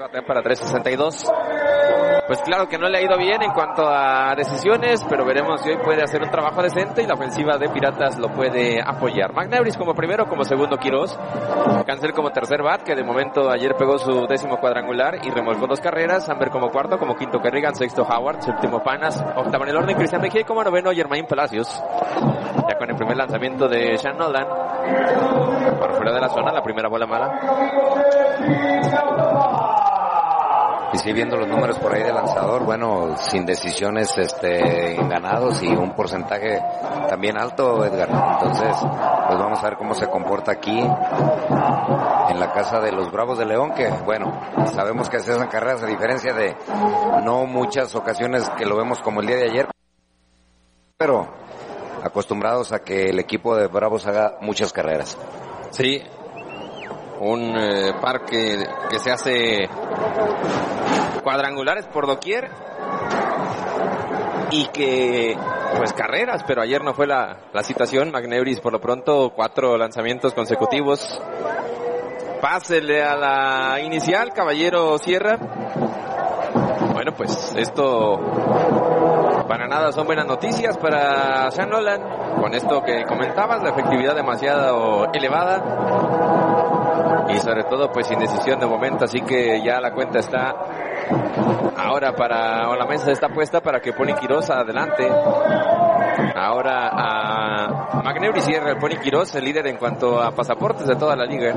batean para 3.62. Pues claro que no le ha ido bien en cuanto a decisiones, pero veremos si hoy puede hacer un trabajo decente y la ofensiva de Piratas lo puede apoyar. McNebrys como primero, como segundo Quiroz. Cancel como tercer bat, que de momento ayer pegó su 10º cuadrangular y remolcó 2 carreras. Amber como cuarto, como quinto Kerrigan, sexto Howard, séptimo Panas, octavo en el orden Cristian Mejía y como noveno Germain Palacios. Ya con el primer lanzamiento de Sean Nolan. Por fuera de la zona, la primera bola mala. Y sí, viendo los números por ahí de lanzador, bueno, sin decisiones ganados y un porcentaje también alto, Edgar. Entonces, pues vamos a ver cómo se comporta aquí en la casa de los Bravos de León, que bueno, sabemos que se hacen carreras a diferencia de no muchas ocasiones que lo vemos como el día de ayer, pero acostumbrados a que el equipo de Bravos haga muchas carreras. Sí, un parque que se hace cuadrangulares por doquier y que pues carreras, pero ayer no fue la situación. McNebrys por lo pronto 4 lanzamientos consecutivos. Pásele a la inicial, Caballero Sierra. Bueno, pues esto para nada son buenas noticias para Sean Nolan. Con esto que comentabas, la efectividad demasiado elevada y sobre todo pues indecisión de momento, así que ya la cuenta está ahora o la mesa está puesta para que Pony Quiroz adelante. Ahora a McNebrys cierra el Pony Quiroz, el líder en cuanto a pasaportes de toda la liga.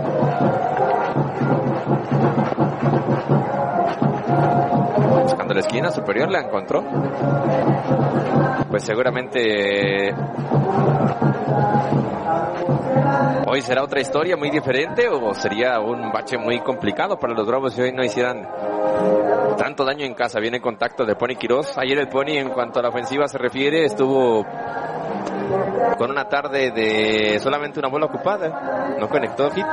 Buscando la esquina superior, la encontró. Pues seguramente hoy será otra historia muy diferente, o sería un bache muy complicado para los Bravos si hoy no hicieran tanto daño en casa. Viene en contacto de Pony Quiroz. Ayer el Pony, en cuanto a la ofensiva se refiere, estuvo con una tarde de solamente una bola ocupada. No conectó hit,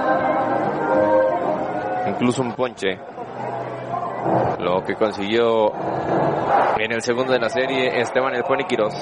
incluso un ponche. Lo que consiguió en el segundo de la serie Esteban el Pony Quiroz.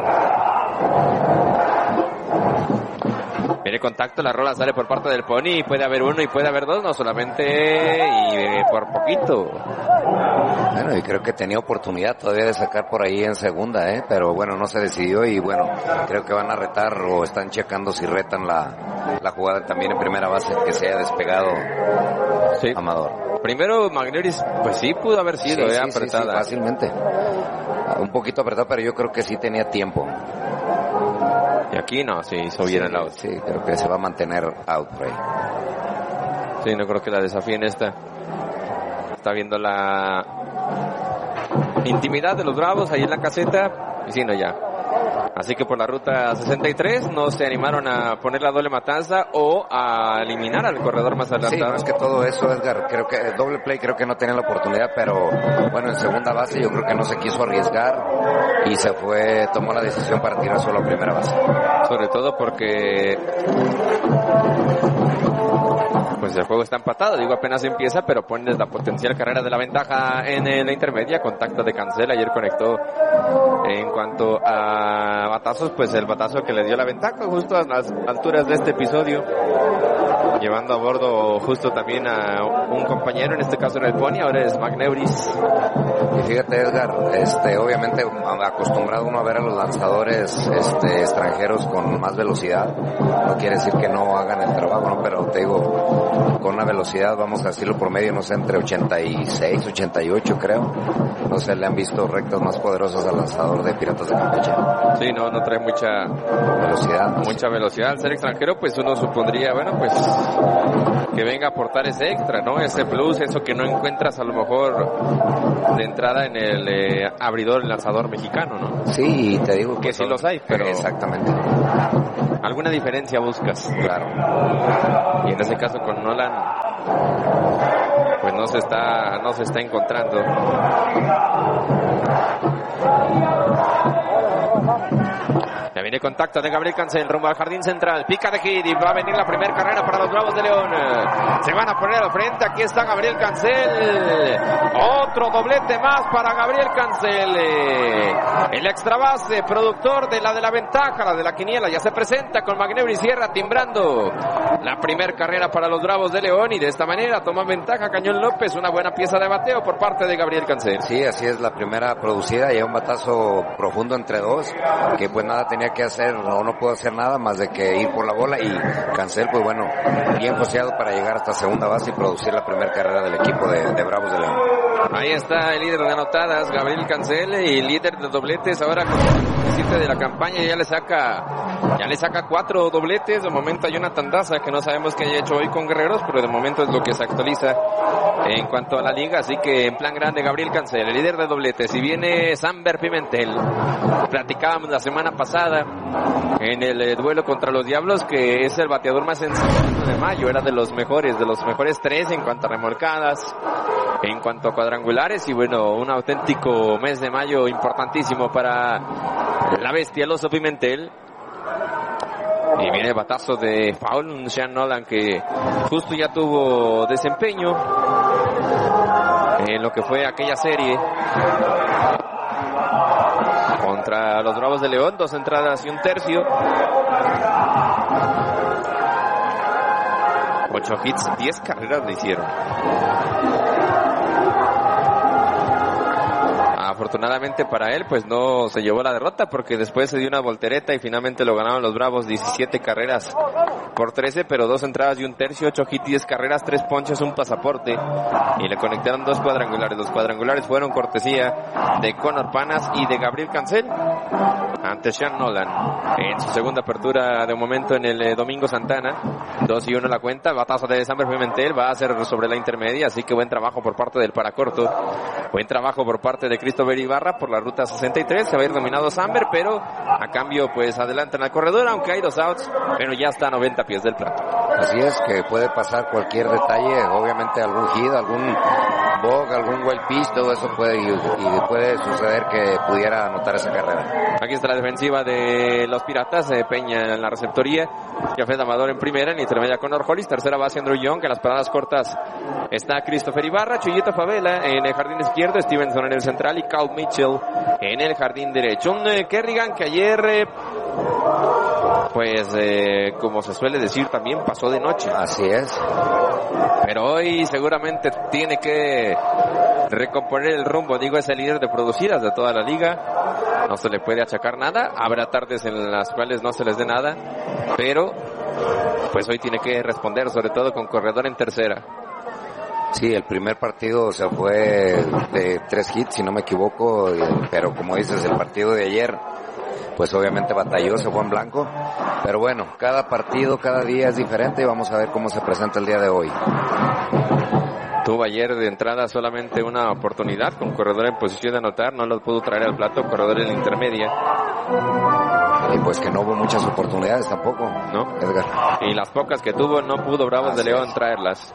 Viene contacto, la rola sale por parte del Pony y puede haber uno y puede haber dos, no solamente y por poquito. Bueno, y creo que tenía oportunidad todavía de sacar por ahí en segunda, pero bueno, no se decidió y bueno, creo que van a retar o están checando si retan la jugada también en primera base, que se haya despegado sí. Amador. Primero McNebrys, pues sí pudo haber sido apretada. Sí, fácilmente. Un poquito apretada, pero yo creo que sí tenía tiempo. Y aquí no, sí hizo bien el out. Sí, creo que se va a mantener out por ahí. Sí, no creo que la desafíen esta. Está viendo la intimidad de los Bravos ahí en la caseta. Y sí, no, ya. Así que por la ruta 63 no se animaron a poner la doble matanza o a eliminar al corredor más adelantado. Sí, más que todo eso, Edgar, creo que el doble play creo que no tenía la oportunidad, pero bueno, en segunda base yo creo que no se quiso arriesgar y se fue, tomó la decisión para tirar solo a primera base. Sobre todo porque pues el juego está empatado, digo, apenas empieza, pero pones la potencial carrera de la ventaja en la intermedia. Contacto de Cancel, ayer conectó en cuanto a batazos, pues el batazo que le dio la ventaja justo a las alturas de este episodio, llevando a bordo justo también a un compañero, en este caso era el Pony, ahora es McNebrys. Y fíjate, Edgar, obviamente acostumbrado uno a ver a los lanzadores extranjeros con más velocidad, no quiere decir que no hagan el trabajo, ¿no? Pero te digo, con una velocidad, vamos a decirlo por medio, no sé, entre 86, 88 creo, no sé, le han visto rectas más poderosas al lanzador de Piratas de Campeche. Sí, no trae mucha velocidad. Mucha velocidad. Al ser extranjero, pues uno supondría, bueno, pues que venga a aportar ese extra, ¿no? Ese plus, eso que no encuentras a lo mejor de entrada en el abridor, el lanzador mexicano, ¿no? Sí, te digo que sí los hay, pero exactamente. Alguna diferencia buscas. Claro. Y en ese caso con Nolan, pues no se está encontrando. Ya viene contacto de Gabriel Cancel rumbo al jardín central, pica de hit y va a venir la primera carrera para los Bravos de León. Se van a poner al frente, aquí está Gabriel Cancel, otro doblete más para Gabriel Cancel, el extra base, productor de la ventaja, la de la quiniela, ya se presenta con McNebrys Sierra timbrando la primera carrera para los Bravos de León y de esta manera toma ventaja Cañón López, una buena pieza de bateo por parte de Gabriel Cancel. Sí, así es, la primera producida y un batazo profundo entre dos, que pues nada tenía que hacer, no pudo hacer nada más de que ir por la bola, y Cancel pues bueno, bien joseado para llegar hasta segunda base y producir la primera carrera del equipo de Bravos de León. Ahí está el líder de anotadas, Gabriel Cancel, y líder de dobletes ahora con el 17 de la campaña, ya le saca 4 dobletes. De momento hay Jonathan Daza, que no sabemos qué haya hecho hoy con Guerreros, pero de momento es lo que se actualiza en cuanto a la liga, así que en plan grande Gabriel Cancel, el líder de dobletes. Y viene Samber Pimentel, platicábamos la semana pasada en el duelo contra los Diablos que es el bateador más sencillo de mayo, era de los mejores 3 en cuanto a remolcadas, en cuanto a cuadrangulares, y bueno, un auténtico mes de mayo importantísimo para la bestia, el oso Pimentel. Y viene el batazo de foul, un Sean Nolan que justo ya tuvo desempeño en lo que fue aquella serie contra los Bravos de León, 2 entradas y 1 tercio. 8 hits, 10 carreras le hicieron. Afortunadamente para él, pues no se llevó la derrota, porque después se dio una voltereta y finalmente lo ganaron los Bravos, 17 carreras por 13, pero 2 entradas y 1 tercio, 8 hits, 10 carreras, 3 ponches, 1 pasaporte, y le conectaron 2 cuadrangulares. Los cuadrangulares fueron cortesía de Conor Panas y de Gabriel Cancel ante Sean Nolan en su segunda apertura de momento en el Domingo Santana. 2-1 la cuenta, batazo de Samber Pimentel, va a ser sobre la intermedia, así que buen trabajo por parte del paracorto, buen trabajo por parte de Christopher Ibarra por la ruta 63, se va a ir dominado Samber, pero a cambio pues adelantan al corredor, aunque hay 2 outs, pero ya está a 90 pies del plato. Así es, que puede pasar cualquier detalle, obviamente algún hit, algún bog, algún wild pitch, todo eso puede suceder que pudiera anotar esa carrera. Aquí está la defensiva de los Piratas, Peña en la receptoría, Jafet Amador en primera, en intermedia Conor Hollis, tercera base Andrew Young, en las paradas cortas está Christopher Ibarra, Chuyito Favela en el jardín izquierdo, Stevenson en el central y Cal Mitchell en el jardín derecho. Un Kerrigan que ayer como se suele decir, también pasó de noche. Así es. Pero hoy seguramente tiene que recomponer el rumbo. Digo, es el líder de producidas de toda la liga. No se le puede achacar nada. Habrá tardes en las cuales no se les dé nada. Pero, pues hoy tiene que responder, sobre todo con corredor en tercera. Sí, el primer partido se fue de 3 hits, si no me equivoco. Pero como dices, el partido de ayer, pues obviamente batalló, se fue en blanco, pero bueno, cada partido, cada día es diferente y vamos a ver cómo se presenta el día de hoy. Tuvo ayer de entrada solamente una oportunidad con corredor en posición de anotar, no lo pudo traer al plato, corredor en la intermedia. Y pues que no hubo muchas oportunidades tampoco, ¿no, Edgar? Y las pocas que tuvo no pudo Bravos de León traerlas.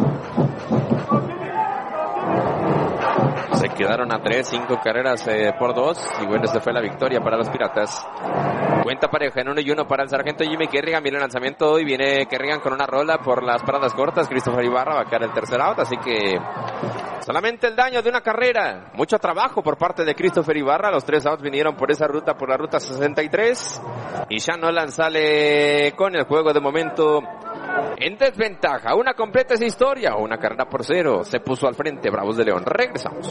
Se quedaron a 5 carreras por 2. Y bueno, esta fue la victoria para los Piratas. Cuenta pareja en 1-1 para el sargento Jimmy Kerrigan. Viene el lanzamiento y viene Kerrigan con una rola por las paradas cortas. Christopher Ibarra va a quedar el tercer out. Así que solamente el daño de una carrera. Mucho trabajo por parte de Christopher Ibarra. Los 3 outs vinieron por esa ruta, por la ruta 63. Y Sean Nolan sale con el juego de momento en desventaja. Una completa esa historia. Una carrera por 0. Se puso al frente Bravos de León. Regresamos.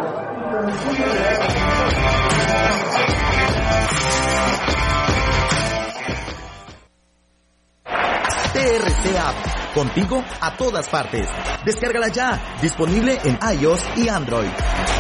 TRC App, contigo a todas partes. Descárgala ya, disponible en iOS y Android.